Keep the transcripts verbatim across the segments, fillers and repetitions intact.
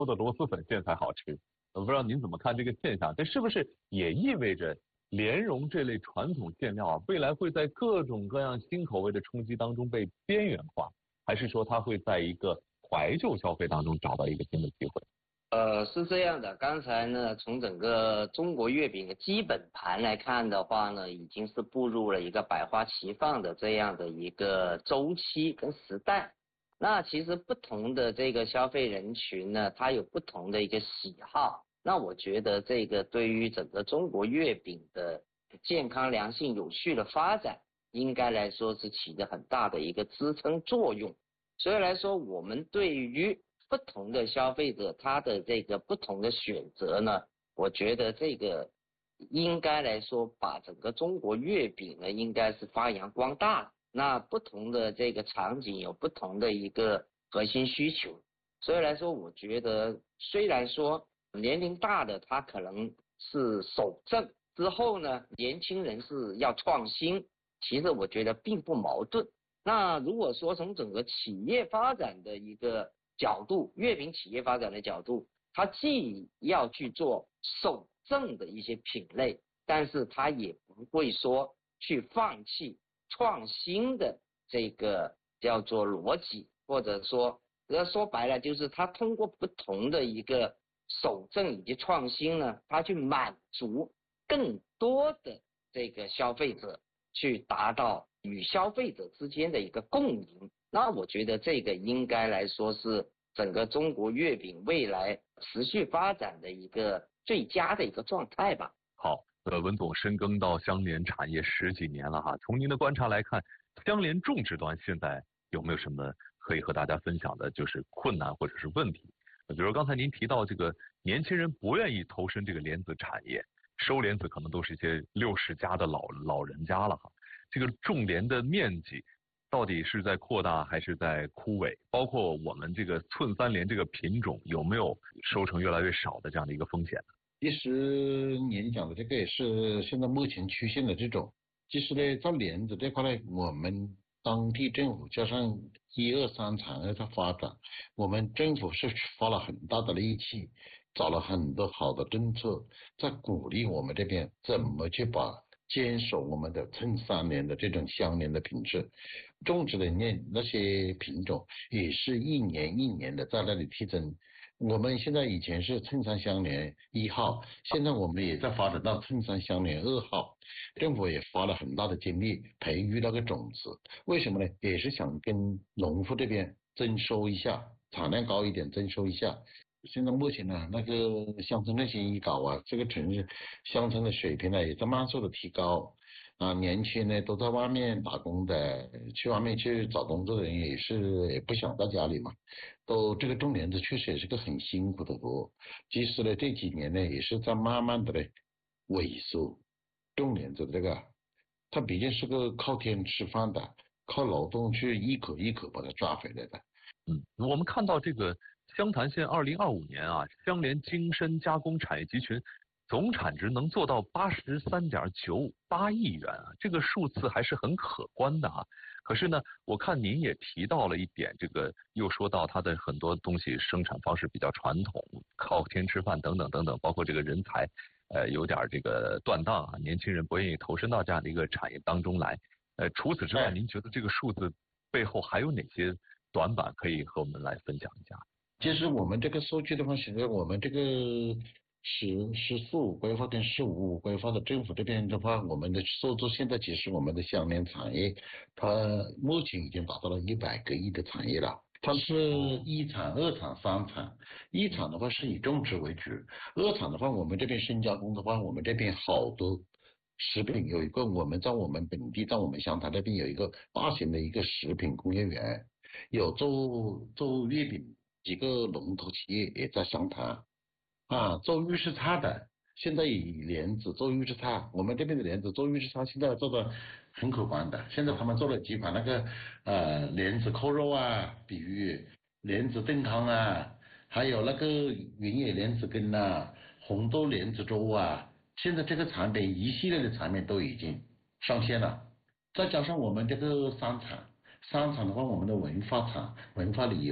铺的螺蛳粉馅才好吃。我不知道您怎么看这个现象？这是不是也意味着莲蓉这类传统馅料啊，未来会在各种各样新口味的冲击当中被边缘化，还是说它会在一个怀旧消费当中找到一个新的机会？ 呃，是这样的，刚才呢，从整个中国月饼的基本盘来看的话呢，已经是步入了一个百花齐放的这样的一个周期跟时代。那其实不同的这个消费人群呢，它有不同的一个喜好。那我觉得这个对于整个中国月饼的健康、良性、有序的发展，应该来说是起着很大的一个支撑作用。所以来说，我们对于不同的消费者他的这个不同的选择呢，我觉得这个应该来说把整个中国月饼呢应该是发扬光大。那不同的这个场景有不同的一个核心需求，所以来说我觉得虽然说年龄大的他可能是守正之后呢，年轻人是要创新，其实我觉得并不矛盾。那如果说从整个企业发展的一个角度，月饼企业发展的角度，它既要去做守正的一些品类，但是它也不会说去放弃创新的这个叫做逻辑，或者说要说白了就是它通过不同的一个守正以及创新呢，它去满足更多的这个消费者，去达到与消费者之间的一个共赢。那我觉得这个应该来说是整个中国月饼未来持续发展的一个最佳的一个状态吧。 好，呃，文总深耕到香莲产业十几年了哈，从您的观察来看，香莲种植端现在有没有什么可以和大家分享的，就是困难或者是问题？比如刚才您提到这个年轻人不愿意投身这个莲子产业，收莲子可能都是一些六十加的老老人家了哈，这个种莲的面积到底是在扩大还是在枯萎？包括我们这个寸三莲这个品种有没有收成越来越少的这样的一个风险呢？ 其实您讲的这个也是现在目前出现的这种。其实呢，在莲子这块呢，我们当地政府加上一二三产业的发展，我们政府是花了很大的力气，找了很多好的政策，在鼓励我们这边怎么去把坚守我们的寸三莲的这种香莲的品质，种植的那那些品种也是一年一年的在那里提增。我们现在以前是寸三香莲一号，现在我们也在发展到寸三香莲二号，政府也花了很大的精力培育那个种子。为什么呢？也是想跟农户这边增收一下，产量高一点，增收一下。现在目前呢，那个乡村振兴一搞啊，这个城市乡村的水平呢也在慢速的提高啊，年轻呢都在外面打工的，去外面去找工作的人也是也不想在家里嘛，都这个种莲子确实也是个很辛苦的活。其实呢这几年呢也是在慢慢的呢萎缩，种莲子的这个它毕竟是个靠天吃饭的，靠劳动去一口一口把它抓回来的。 嗯，我们看到这个湘潭县二零二五年啊，香莲精深加工产业集群总产值能做到八十三点九八亿元啊，这个数字还是很可观的啊。可是呢，我看您也提到了一点，这个又说到它的很多东西生产方式比较传统，靠天吃饭等等等等，包括这个人才呃有点这个断档啊，年轻人不愿意投身到这样的一个产业当中来。呃，除此之外，您觉得这个数字背后还有哪些短板可以和我们来分享一下？ 其实我们这个数据的话，其实我们这个十十四五规划跟十五五规划的政府这边的话，我们的数字现在其实我们的香莲产业，它目前已经达到了一百个亿的产业了。它是一产、二产、三产。一产的话是以种植为主，二产的话我们这边深加工的话，我们这边好多食品有一个，我们在我们本地，在我们湘潭这边有一个大型的一个食品工业园，有做做月饼。几个龙头企业也在湘潭啊，做预制菜的，现在以莲子做预制菜，我们这边的莲子做预制菜现在做的很可观的。现在他们做了几款那个呃莲子扣肉啊，比如莲子炖汤啊，还有那个云野莲子羹啊，红豆莲子粥啊，现在这个产品一系列的产品都已经上线了。再加上我们这个三产。三产的话，我们的文化产、文化旅游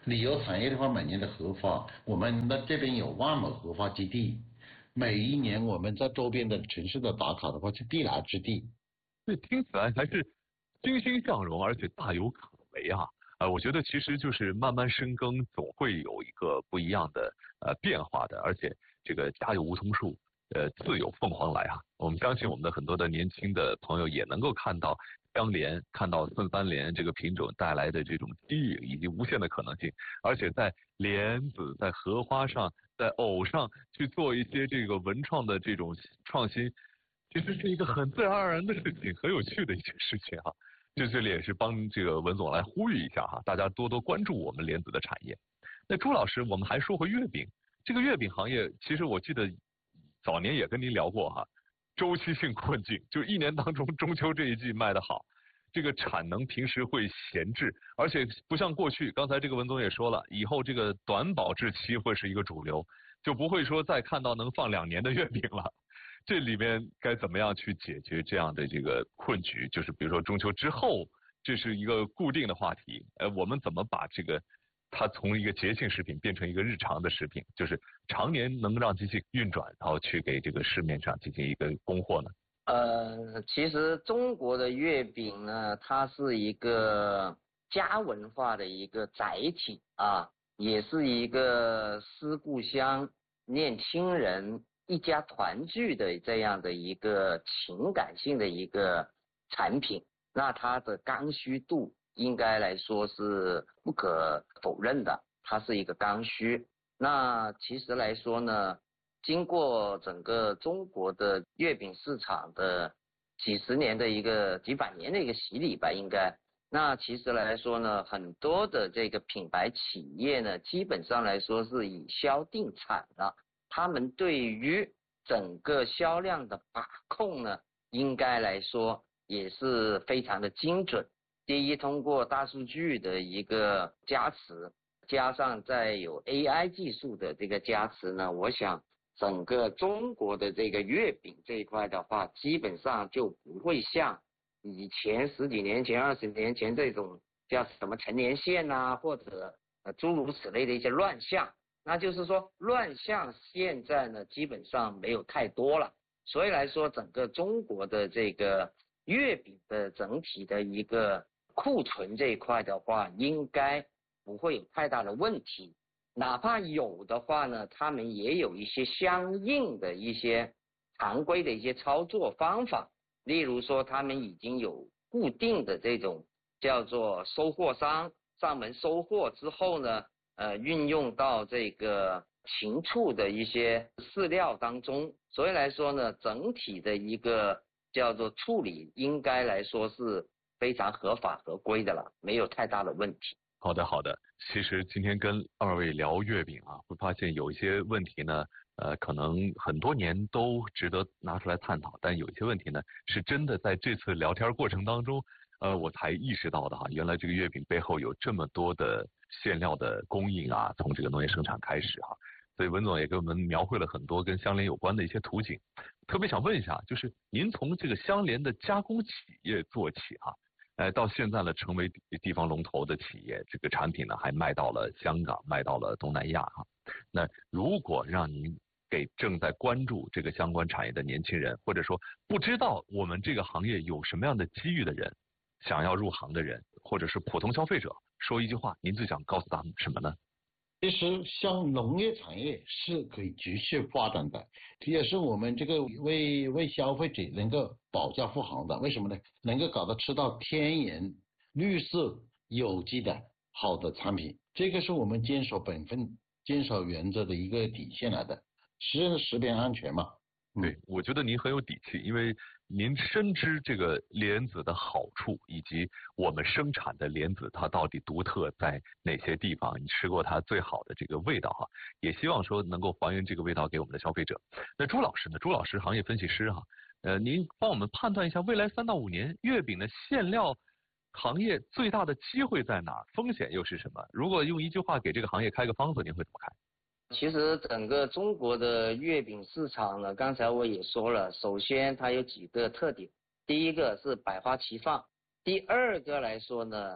旅游产业的话，每年的核发，我们那这边有万亩核发基地，每一年我们在周边的城市的打卡的话，是地来之地。 这听起来还是欣欣向荣，而且大有可为啊！呃，我觉得其实就是慢慢深耕，总会有一个不一样的呃变化的。而且这个家有梧桐树，呃，自有凤凰来啊！我们相信我们的很多的年轻的朋友也能够看到香莲，看到顺番莲这个品种带来的这种机遇以及无限的可能性。而且在莲子、在荷花上、在藕上去做一些这个文创的这种创新。其实是一个很自然而然的事情，很有趣的一件事情哈。这这里也是帮这个文总来呼吁一下哈，大家多多关注我们莲子的产业。那朱老师，我们还说回月饼，这个月饼行业，其实我记得早年也跟您聊过哈，周期性困境，就一年当中中秋这一季卖得好，这个产能平时会闲置，而且不像过去，刚才这个文总也说了，以后这个短保质期会是一个主流，就不会说再看到能放两年的月饼了。这里面该怎么样去解决这样的这个困局？就是比如说中秋之后，这是一个固定的话题，呃，我们怎么把这个它从一个节庆食品变成一个日常的食品，就是常年能让机器运转，然后去给这个市面上进行一个供货呢？ 呃，其实中国的月饼呢，它是一个家文化的一个载体啊，也是一个思故乡、念亲人、一家团聚的这样的一个情感性的一个产品。那它的刚需度应该来说是不可否认的，它是一个刚需。那其实来说呢，经过整个中国的月饼市场的几十年的一个几百年的一个洗礼吧，应该，那其实来说呢，很多的这个品牌企业呢，基本上来说是以销定产了，他们对于整个销量的把控呢，应该来说也是非常的精准。第一，通过大数据的一个加持，加上再有 A I 技术的这个加持呢，我想整个中国的这个月饼这一块的话，基本上就不会像以前十几年前、二十年前这种叫什么陈年线啊，或者呃诸如此类的一些乱象。那就是说，乱象现在呢基本上没有太多了。所以来说，整个中国的这个月饼的整体的一个库存这一块的话，应该不会有太大的问题。哪怕有的话呢，他们也有一些相应的一些常规的一些操作方法，例如说他们已经有固定的这种叫做收货商上门收货之后呢，呃，运用到这个禽畜的一些饲料当中，所以来说呢，整体的一个叫做处理应该来说是非常合法合规的了，没有太大的问题。 好的，好的。其实今天跟二位聊月饼啊，会发现有一些问题呢，呃，可能很多年都值得拿出来探讨，但有一些问题呢，是真的在这次聊天过程当中，呃，我才意识到的哈，原来这个月饼背后有这么多的馅料的供应啊，从这个农业生产开始哈。所以文总也给我们描绘了很多跟香莲有关的一些图景，特别想问一下，就是您从这个香莲的加工企业做起哈。呃，到现在呢，成为地方龙头的企业，这个产品呢还卖到了香港，卖到了东南亚哈。那如果让您给正在关注这个相关产业的年轻人，或者说不知道我们这个行业有什么样的机遇的人，想要入行的人，或者是普通消费者，说一句话，您最想告诉他们什么呢？ 其实像农业产业是可以继续发展的，也是我们这个为为消费者能够保驾护航的。为什么呢？能够搞到吃到天然、绿色、有机的好的产品，这个是我们坚守本分、坚守原则的一个底线来的，是食品安全嘛。 对，我觉得您很有底气，因为您深知这个莲子的好处，以及我们生产的莲子它到底独特在哪些地方，你吃过它最好的这个味道哈，也希望说能够还原这个味道给我们的消费者。那朱老师呢？朱老师行业分析师哈，呃，您帮我们判断一下未来三到五年月饼的馅料行业最大的机会在哪儿，风险又是什么？如果用一句话给这个行业开个方子，您会怎么开？ 其实整个中国的月饼市场呢，刚才我也说了，首先它有几个特点，第一个是百花齐放，第二个来说呢，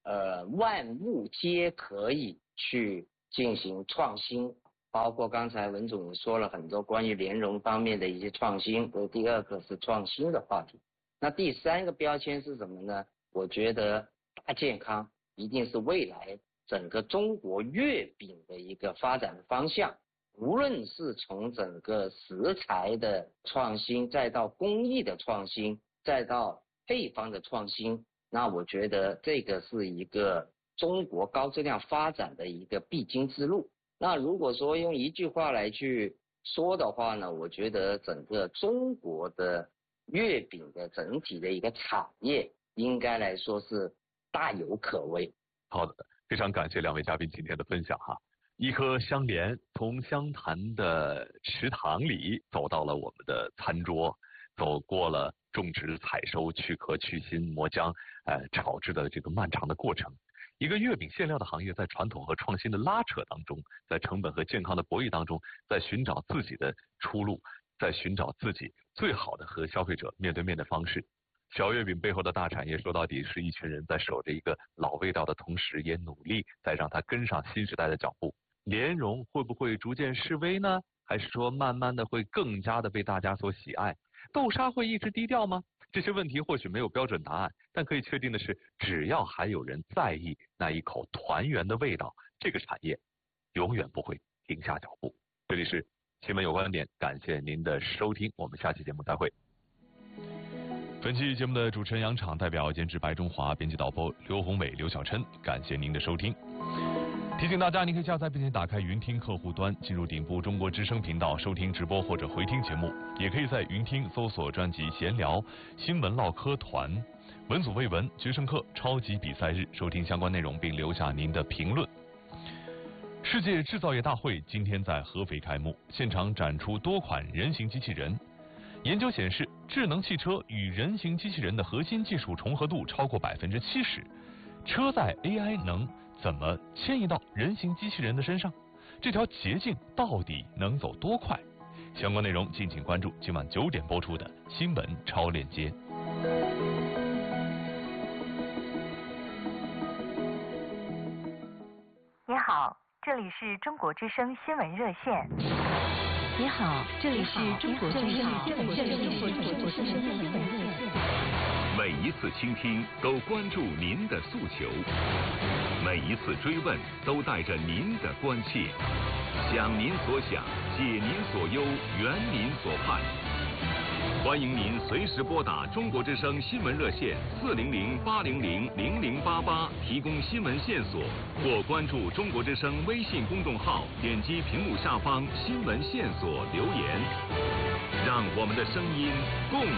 呃万物皆可以去进行创新，包括刚才文总也说了很多关于莲蓉方面的一些创新。这第二个是创新的话题。那第三个标签是什么呢？我觉得大健康一定是未来整个中国月饼的一个发展的方向。无论是从整个食材的创新，再到工艺的创新，再到配方的创新，那我觉得这个是一个中国高质量发展的一个必经之路。那如果说用一句话来去说的话呢，我觉得整个中国的月饼的整体的一个产业应该来说是大有可为。 好的，非常感谢两位嘉宾今天的分享哈。一颗香莲从湘潭的池塘里走到了我们的餐桌，走过了种植、采收、去壳、去芯、磨浆、呃炒制的这个漫长的过程。一个月饼馅料的行业在传统和创新的拉扯当中，在成本和健康的博弈当中，在寻找自己的出路，在寻找自己最好的和消费者面对面的方式。小月饼背后的大产业，说到底是一群人在守着一个老味道的同时，也努力在让它跟上新时代的脚步。莲蓉会不会逐渐式微呢？还是说慢慢的会更加的被大家所喜爱？豆沙会一直低调吗？这些问题或许没有标准答案，但可以确定的是，只要还有人在意那一口团圆的味道，这个产业永远不会停下脚步。这里是新闻有观点，感谢您的收听，我们下期节目再会。本期节目的主持人杨昶，代表监制白中华，编辑导播刘宏伟、刘小琛，感谢您的收听。提醒大家，您可以下载并且打开云听客户端，进入顶部中国之声频道收听直播或者回听节目，也可以在云听搜索专辑闲聊、新闻唠嗑团、文组未文、决胜课、超级比赛日收听相关内容，并留下您的评论。世界制造业大会今天在合肥开幕，现场展出多款人形机器人。研究显示，智能汽车与人形机器人的核心技术重合度超过百分之七十。车载 A I 能怎么迁移到人形机器人的身上？这条捷径到底能走多快？相关内容敬请关注今晚九点播出的新闻超链接。 你好，这里是中国之声新闻热线。 你好，这里是中国之声新闻热线。 每一次倾听都关注您的诉求，每一次追问都带着您的关切，想您所想，解您所忧，圆您所盼。欢迎您随时拨打中国之声新闻热线四零零八零零零零八八提供新闻线索，或关注中国之声微信公众号，点击屏幕下方新闻线索留言，让我们的声音共